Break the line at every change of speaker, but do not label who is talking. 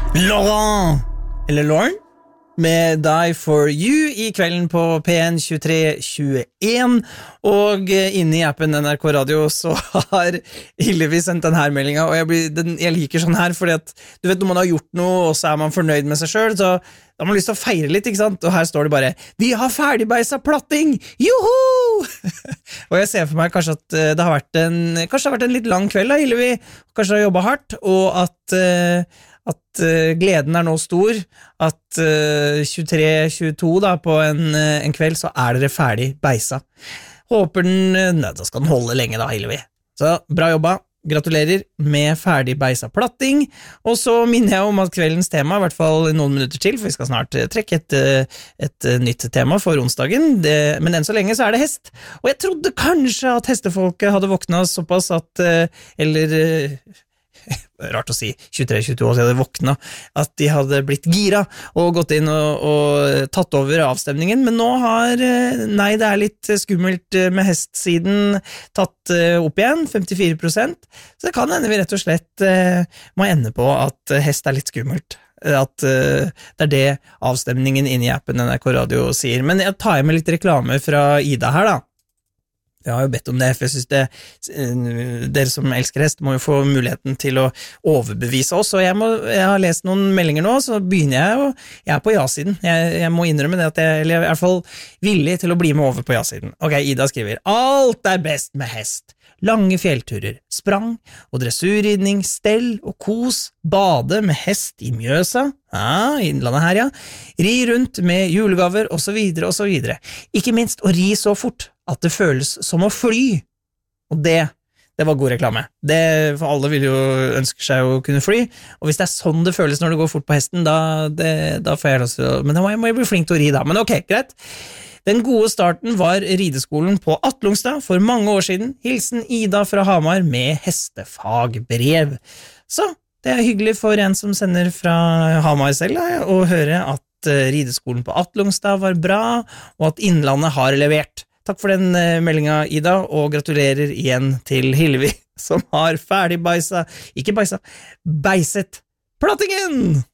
Laurent, eller Lauren, med Die For You I kvelden på P1 23:21, og inne I appen NRK Radio så har Hillevi sendt den her meldingen, og jeg liker sånn her, fordi at du vet når man har gjort noe, og så man fornøyd med seg selv, så da har man lyst til å feire litt, ikke sant? Og her står det bare, vi har ferdigbeisa platting, joho! Og jeg ser for meg kanskje at det har vært en litt lang kveld da, Hillevi, kanskje har jobbet hardt, og at gleden nå stor, at 23:22 da, på en kveld så dere ferdig beisa. Håper da skal den holde lenge da, Hillevi. Så bra jobba, gratulerer med ferdig beisa platting, og så minner jeg om at kveldens tema, I hvert fall noen minutter til, for vi skal snart trekke et nytt tema for onsdagen, men enn så lenge så det hest. Og jeg trodde kanskje at hestefolket hadde våknet såpass at, rart å si 23:22 år siden de våkna, at de hadde blitt gira og gått inn og tatt over avstemningen, men nå nei, det litt skummelt med hestsiden tatt opp igjen, 54%, så det kan hende vi rett og slett må ende på at hest litt skummelt, at det det avstemningen inne I appen NRK Radio sier. Men jeg tar med litt reklame fra Ida her da. Jeg har jo bedt om det, for jeg synes dere som elsker hest må jo få muligheten til å overbevise oss, og jeg har lest noen meldinger nå, så begynner jeg på ja-siden. Jeg må innrømme det at jeg I hvert fall villig til å bli med over på ja-siden. Ok, Ida skriver, alt best med hest. Lange fjellturer, sprang og dressurridning, stell og kos, bade med hest I Mjøsa, innlandet her ja, ri rundt med julegaver og så videre og så videre. Ikke minst å ri så fort at det føles som å fly. Og det var god reklame. For alle vil jo ønske seg å kunne fly, og hvis det sånn det føles når det går fort på hesten, da får jeg lyst til å, men da må jeg bli flink til å ri da. Men ok, greit. Den gode starten var rideskolen på Atlungstad for mange år siden. Hilsen Ida fra Hamar med hestefagbrev. Så, det hyggelig for en som sender fra Hamar selv da, å høre at rideskolen på Atlungstad var bra, og at Innlandet har levert. Takk for den meldingen, Ida, og gratulerer igjen til Hillevi, som har ferdig beiset plattingen!